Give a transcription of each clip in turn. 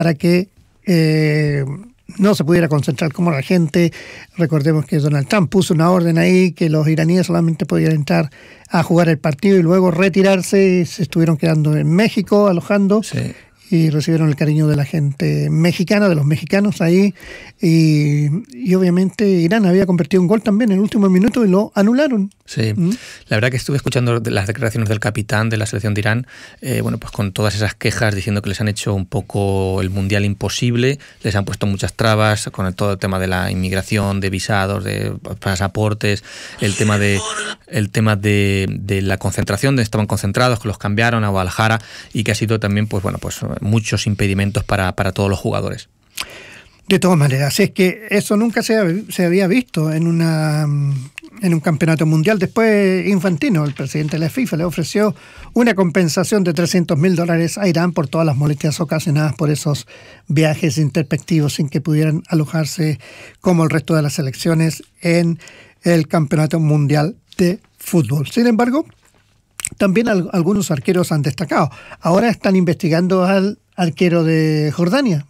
para que no se pudiera concentrar como la gente. Recordemos que Donald Trump puso una orden ahí que los iraníes solamente podían entrar a jugar el partido y luego retirarse. Se estuvieron quedando en México, alojando. Sí. Y recibieron el cariño de la gente mexicana, de los mexicanos ahí. Y obviamente Irán había convertido un gol también en el último minuto y lo anularon. Sí, la verdad que estuve escuchando las declaraciones del capitán de la selección de Irán, bueno, pues con todas esas quejas diciendo que les han hecho un poco el mundial imposible, les han puesto muchas trabas con todo el tema de la inmigración, de visados, de pasaportes, el tema de la concentración, donde estaban concentrados, que los cambiaron a Guadalajara y que ha sido también, pues bueno, pues muchos impedimentos para todos los jugadores. De todas maneras, es que eso nunca se había visto en un campeonato mundial. Después Infantino, el presidente de la FIFA, le ofreció una compensación de $300,000 a Irán por todas las molestias ocasionadas por esos viajes intempestivos sin que pudieran alojarse como el resto de las selecciones en el campeonato mundial de fútbol. Sin embargo, también algunos arqueros han destacado. Ahora están investigando al arquero de Jordania,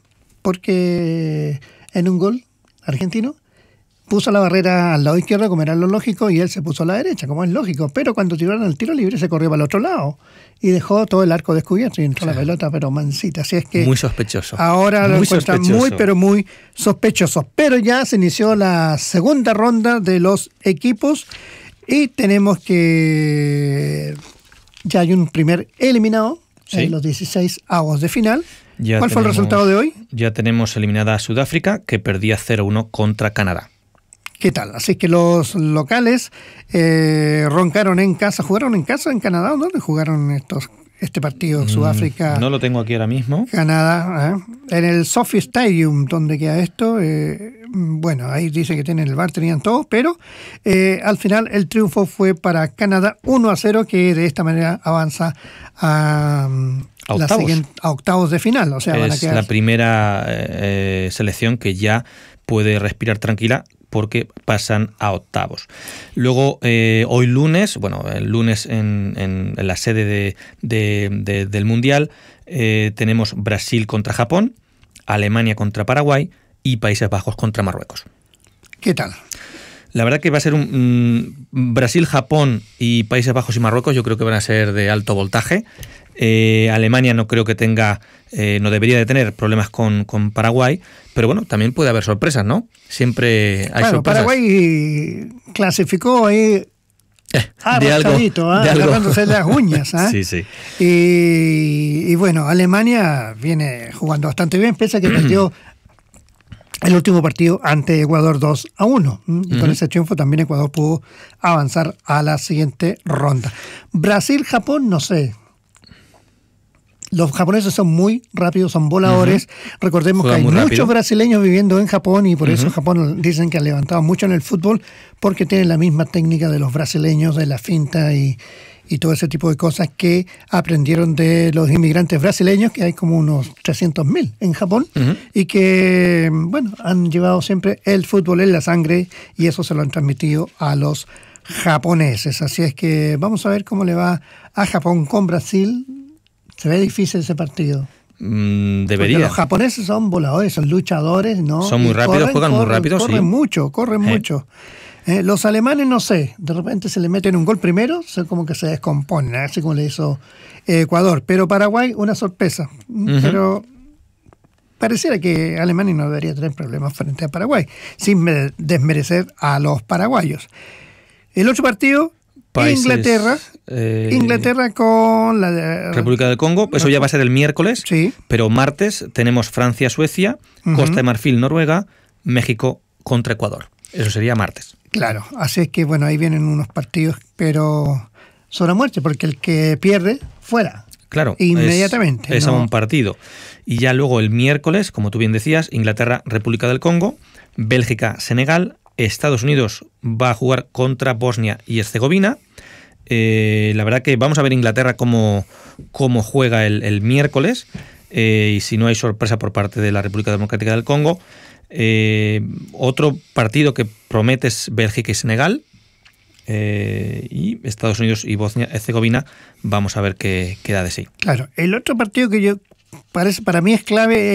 porque en un gol argentino puso la barrera al lado izquierdo como era lo lógico y él se puso a la derecha, como es lógico, pero cuando tiraron el tiro libre se corrió para el otro lado y dejó todo el arco descubierto y entró la pelota pero mansita, así es que muy sospechoso. Ahora lo encuentran muy sospechoso, pero ya se inició la segunda ronda de los equipos y tenemos que ya hay un primer eliminado en los 16avos de final. ¿Cuál fue el resultado de hoy? Ya tenemos eliminada a Sudáfrica, que perdía 0-1 contra Canadá. ¿Qué tal? Así que los locales roncaron en casa. ¿Jugaron en casa en Canadá? ¿Dónde jugaron este partido? Sudáfrica. No lo tengo aquí ahora mismo. Canadá. En el Sophie Stadium, donde queda esto. Bueno, ahí dice que tienen el bar, tenían todo, pero al final el triunfo fue para Canadá 1-0, que de esta manera avanza a octavos de final. O sea, es la primera selección que ya puede respirar tranquila porque pasan a octavos. Luego, hoy lunes, el lunes en la sede del Mundial, tenemos Brasil contra Japón, Alemania contra Paraguay y Países Bajos contra Marruecos. ¿Qué tal? La verdad que va a ser un Brasil, Japón y Países Bajos y Marruecos, yo creo que van a ser de alto voltaje. Alemania no creo que tenga, no debería de tener problemas con Paraguay, pero bueno, también puede haber sorpresas, ¿no? Siempre hay sorpresas. Paraguay clasificó ahí agarrándose las uñas. Sí. Y bueno, Alemania viene jugando bastante bien, pese a que perdió el último partido ante Ecuador 2-1. Y con ese triunfo también Ecuador pudo avanzar a la siguiente ronda. Brasil-Japón, no sé. Los japoneses son muy rápidos, son voladores. Recordemos que hay muchos brasileños viviendo en Japón y por eso Japón dicen que ha levantado mucho en el fútbol porque tienen la misma técnica de los brasileños, de la finta y todo ese tipo de cosas que aprendieron de los inmigrantes brasileños, que hay como unos 300.000 en Japón y que, bueno, han llevado siempre el fútbol en la sangre y eso se lo han transmitido a los japoneses. Así es que vamos a ver cómo le va a Japón con Brasil. Se ve difícil ese partido. Debería. Porque los japoneses son voladores, son luchadores, ¿no? Son muy rápidos, juegan muy rápido, corren mucho. Los alemanes, no sé, de repente se le meten un gol primero, como que se descomponen, así como le hizo Ecuador. Pero Paraguay, una sorpresa. Pero pareciera que Alemania no debería tener problemas frente a Paraguay, sin desmerecer a los paraguayos. El otro partido... Inglaterra con la República del Congo, eso ya va a ser el miércoles, sí. Pero martes tenemos Francia-Suecia, Costa de Marfil, Noruega, México contra Ecuador. Eso sería martes. Claro, así es que bueno, ahí vienen unos partidos, pero son a muerte, porque el que pierde, fuera. Claro, inmediatamente. Es a un partido. Y ya luego el miércoles, como tú bien decías, Inglaterra-República del Congo, Bélgica-Senegal, Estados Unidos va a jugar contra Bosnia y Herzegovina. La verdad que vamos a ver Inglaterra cómo juega el miércoles, y si no hay sorpresa por parte de la República Democrática del Congo. Otro partido que promete es Bélgica y Senegal, y Estados Unidos y Bosnia y Herzegovina, vamos a ver qué da de sí. Claro, el otro partido que yo para mí es clave